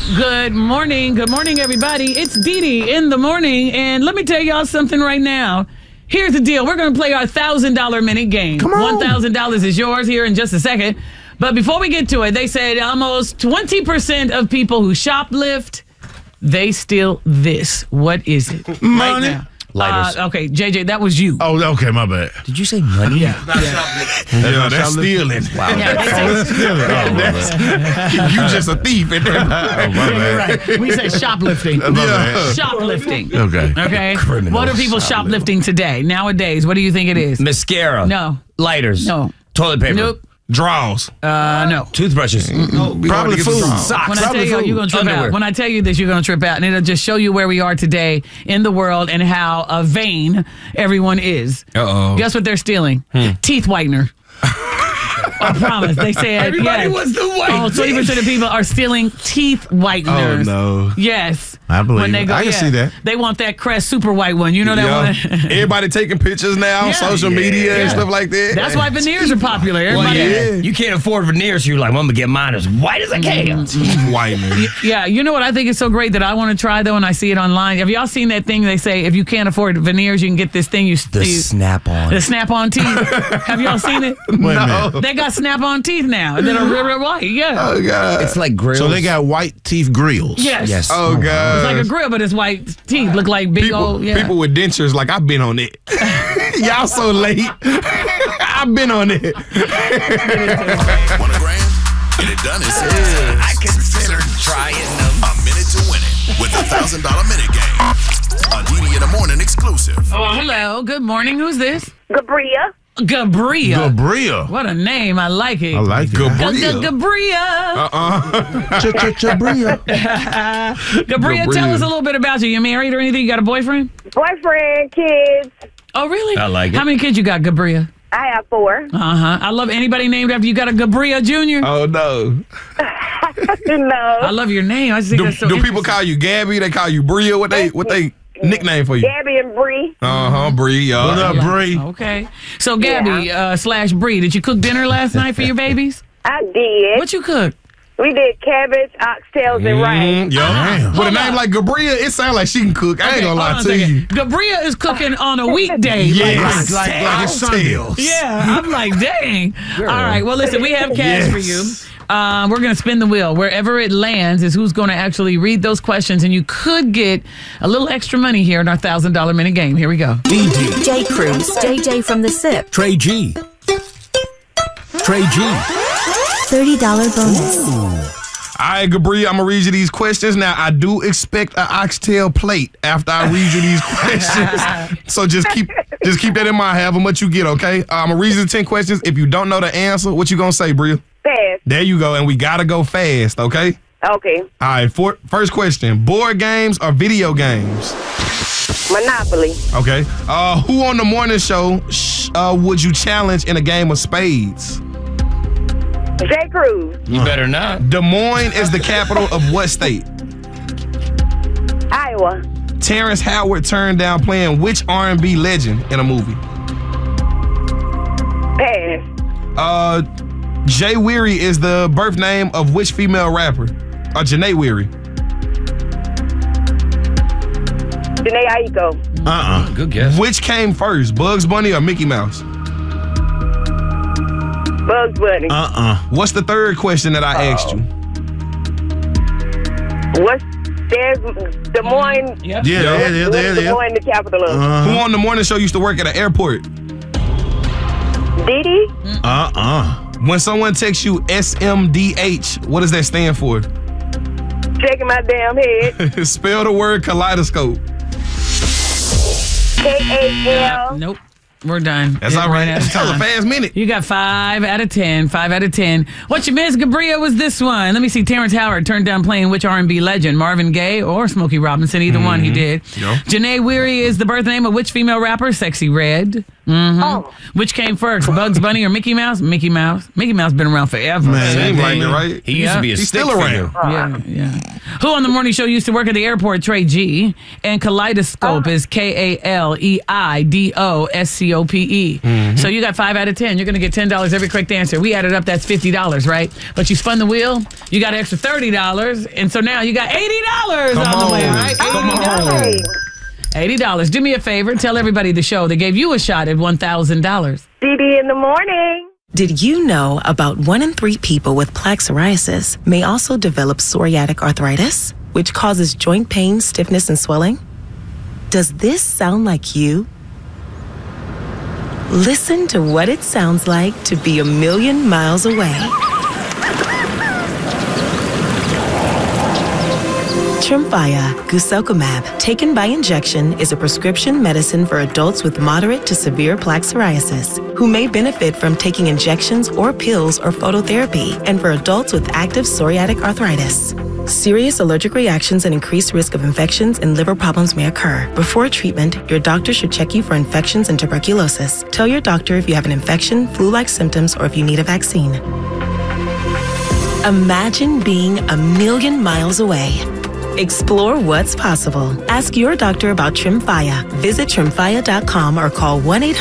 Good morning. Good morning, everybody. It's Dee Dee in the morning. And let me tell y'all something right now. Here's the deal. We're going to play our $1,000 minute game. Come on. $1,000 is yours here in just a second. But before we get to it, they said almost 20% of people who shoplift, they steal this. What is it? Right Money. now. Lighters. Okay, JJ, that was you. Oh, okay, my bad. Did you say money? Yeah. Yeah, that's stealing. Wow. Yeah, they say, You just a thief at that. Oh, my bad. right. We say shoplifting. Yeah. Shoplifting. Okay. Okay. Criminal What are people shoplifting today? Nowadays, what do you think it is? Mascara. No. Lighters. No. Toilet paper. Nope. Draws. No. Toothbrushes. Probably food. Socks. When I tell you, you're gonna trip Underwear. out. When I tell you this, you're gonna trip out, and it'll just show you where we are today in the world and how vain everyone is. Uh-oh. Guess what they're stealing? Teeth whitener. I promise. They said Everybody wants the white 20% of people are stealing teeth whiteners. Oh, no. Yes. I believe When they it. go, I can see that. They want that Crest super white one. You know that one? Everybody taking pictures now on Yeah. social media and stuff like that. That's why veneers are popular. Well, Everybody, yeah. You can't afford veneers, so you're like, well, I'm going to get mine as white as I can. Teeth whitening. Yeah, you know what I think is so great that I want to try though, and I see it online. Have y'all seen that thing they say if you can't afford veneers, you can get this thing The snap-on. the snap-on teeth. Have y'all seen it? Wait a minute. They got snap-on teeth now that are real white. Yeah. Oh, God. It's like grills. So they got white teeth grills. Yes. Yes. Oh, God. It's like a grill, but it's white teeth. Look like big old. Yeah. People with dentures, like, I've been on it. Y'all so late. I've been on it. Want a grand? Get it done. I consider trying them. A minute to win it with the $1,000 minute game. A Dee Dee in the morning exclusive. Oh, hello. Good morning. Who's this? Gabria. Gabria. Gabria. What a name. I like it. I like it. Gabria. Gabria. Gabria, tell us a little bit about you. You married or anything? You got a boyfriend? Boyfriend, kids. Oh, really? I like it. How many kids you got, Gabria? I have 4. Uh-huh. I love anybody named after you. Got a Gabria Jr.? Oh, no. I No. love your name. I just think Do, that's so do people interesting. call you Gabby? They call you Bria? What they nickname for you? Gabby and Bree. Uh-huh, Bria. What up, Bree? Okay. So, Gabby / Bree, did you cook dinner last night for your babies? I did. What you cook? We did cabbage, oxtails, and rice. Yeah. With a Hold name on. like Gabria, it sounds like she can cook. I ain't gonna Hold lie on a to second. you. Gabria is cooking on a weekday. Yes. Like it's Sunday. Yeah, I'm like, dang. All right, well, listen, we have cash for you. Yes. We're going to spin the wheel. Wherever it lands is who's going to actually read those questions, and you could get a little extra money here in our $1,000 minute game. Here we go. DD, J. Cruz, JJ from the SIP, Trey G. Trey G. $30 bonus. All right, Gabria, I'm gonna read you these questions. Now, I do expect an oxtail plate after I read you these questions. So just keep that in mind, however much you get, okay? I'm gonna read you the 10 questions. If you don't know the answer, what you gonna say, Bria? Fast. There you go, and we gotta go fast, okay? Okay. All right, first question. Board games or video games? Monopoly. Okay. Who on the morning show would you challenge in a game of spades? J. Cruz. You better not. Des Moines is the capital of what state? Iowa. Terrence Howard turned down playing which R&B legend in a movie? Pass. Jay Weary is the birth name of which female rapper? Janae Weary. Janae Aiko. Good guess. Which came first, Bugs Bunny or Mickey Mouse? Bugs Bunny. What's the third question that I asked you? There's Des Moines. Yep. Yeah, Des Moines, the capital of. Who on the morning show used to work at an airport? Didi. When someone texts you SMDH, what does that stand for? Shaking my damn head. Spell the word kaleidoscope. KAL. Nope. We're done. That's all right. Out of Tell a time. fast minute. You got 5 out of 10. 5 out of 10. What you missed, Gabria, was this one. Let me see. Terrence Howard turned down playing which R&B legend? Marvin Gaye or Smokey Robinson? Either one he did. Yep. Janae Weary is the birth name of which female rapper? Sexy Red. Oh, Which came first, Bugs Bunny or Mickey Mouse? Mickey Mouse. Mickey Mouse been around forever. Man, Seems like it, right? He used to be a He's stick still figure. around. Yeah. Who on the morning show used to work at the airport? Trey G. And Kaleidoscope is KALEIDOSCOPE. So you got 5 out of 10. You're going to get $10 every correct answer. We added up, that's $50, right? But you spun the wheel, you got an extra $30. And so now you got $80 on the way, right? $80. $80. Do me a favor, tell everybody the show that gave you a shot at $1,000. Dee in the morning. Did you know about 1 in 3 people with plaque psoriasis may also develop psoriatic arthritis, which causes joint pain, stiffness, and swelling? Does this sound like you? Listen to what it sounds like to be a million miles away. Tremfya guselkumab, taken by injection, is a prescription medicine for adults with moderate to severe plaque psoriasis who may benefit from taking injections or pills or phototherapy, and for adults with active psoriatic arthritis. Serious allergic reactions and increased risk of infections and liver problems may occur. Before treatment, your doctor should check you for infections and tuberculosis. Tell your doctor if you have an infection, flu-like symptoms, or if you need a vaccine. Imagine being a million miles away. Explore what's possible. Ask your doctor about Tremfya. Visit Tremfya.com or call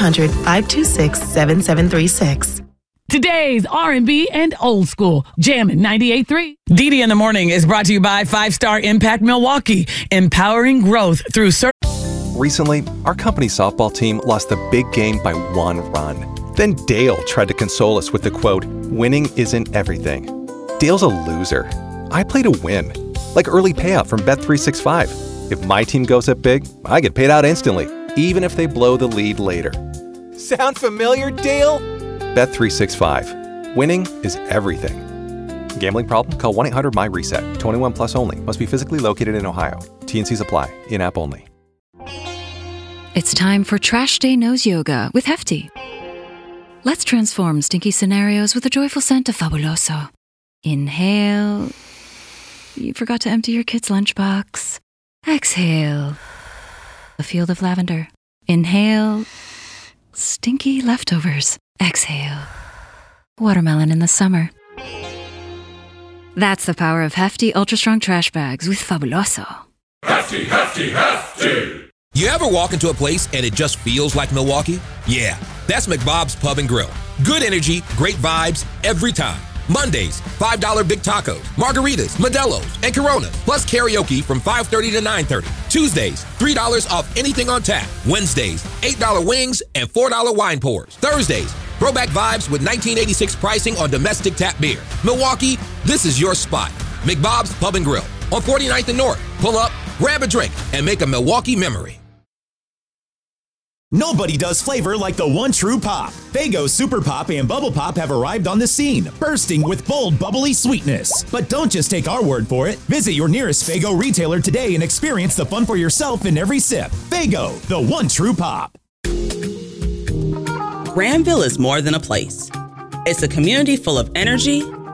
1-800-526-7736. Today's R&B and old school, Jammin' 98.3. Dee in the Morning is brought to you by 5-Star Impact Milwaukee, empowering growth through Recently, our company softball team lost the big game by 1 run. Then Dale tried to console us with the quote, "Winning isn't everything." Dale's a loser. I play to win. Like early payout from Bet365. If my team goes up big, I get paid out instantly, even if they blow the lead later. Sound familiar, Dale? Bet365. Winning is everything. Gambling problem? Call 1-800-MY-RESET. 21 plus only. Must be physically located in Ohio. T&Cs apply. In-app only. It's time for Trash Day Nose Yoga with Hefty. Let's transform stinky scenarios with the joyful scent of Fabuloso. Inhale. You forgot to empty your kid's lunchbox. Exhale. A field of lavender. Inhale. Stinky leftovers. Exhale. Watermelon in the summer. That's the power of Hefty Ultra Strong Trash Bags with Fabuloso. Hefty, Hefty, Hefty! You ever walk into a place and it just feels like Milwaukee? Yeah, that's McBob's Pub and Grill. Good energy, great vibes, every time. Mondays, $5 big tacos, margaritas, Modelo's, and Coronas, plus karaoke from 5:30 to 9:30. Tuesdays, $3 off anything on tap. Wednesdays, $8 wings and $4 wine pours. Thursdays, throwback vibes with 1986 pricing on domestic tap beer. Milwaukee, this is your spot. McBob's Pub and Grill on 49th and North. Pull up, grab a drink, and make a Milwaukee memory. Nobody does flavor like the one true pop. Faygo Super Pop and Bubble Pop have arrived on the scene, bursting with bold, bubbly sweetness. But don't just take our word for it. Visit your nearest Faygo retailer today and experience the fun for yourself in every sip. Faygo, the one true pop. Granville is more than a place. It's a community full of energy,